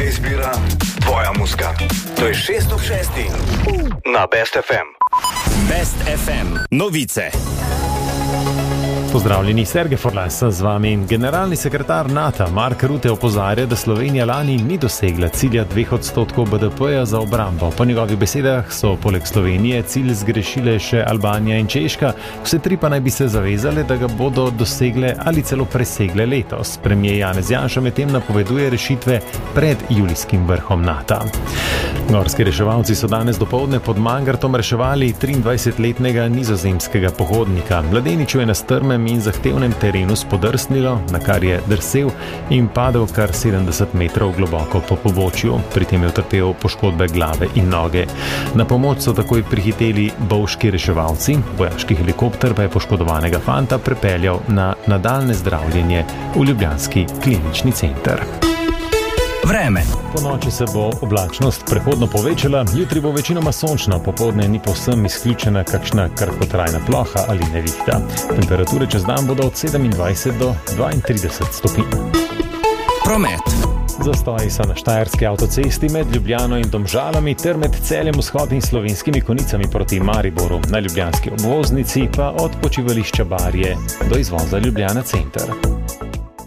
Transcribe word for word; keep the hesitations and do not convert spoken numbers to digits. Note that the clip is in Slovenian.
izbira, tvoja muzika. To je šest ob šestih na Best ef em. Best ef em novice. Pozdravljeni, Sergej Forlasa z vami. Generalni sekretar NATO Mark Rutte opozarja, da Slovenija lani ni dosegla cilja dveh odstotkov be de peja za obrambo. Po njegovih besedah so poleg Slovenije cilj zgrešile še Albanija in Češka, vse tri pa naj bi se zavezale, da ga bodo dosegle ali celo presegle letos. Premier Janez Janša medtem napoveduje rešitve pred julijskim vrhom NATO. Gorski reševalci so danes dopoldne pod Mangartom reševali triindvajsetletnega nizozemskega pohodnika. Mladeniču je na strmem in zahtevnem terenu spodrsnilo, na kar je drsel in padel kar sedemdeset metrov globoko po pobočju. Pri tem je utrpel poškodbe glave in noge. Na pomoč so takoj prihiteli bovški reševalci, vojaški helikopter pa je poškodovanega fanta prepeljal na nadaljnje zdravljenje v ljubljanski klinični center. Vreme. Po noči se bo oblačnost prehodno povečala, jutri bo večinoma sončno, popoldne ni povsem izključena kakšna kratkotrajna ploha ali nevihta. Temperature čez dan bodo od sedemindvajset do dvaintrideset stopinj. Promet. Zastoji so na štajerski avtocesti med Ljubljano in Domžalami ter med Celjem Vzhod in Slovenskimi Konicami proti Mariboru. Na ljubljanski obvoznici pa od počivališča Barje do izvoza Ljubljana center.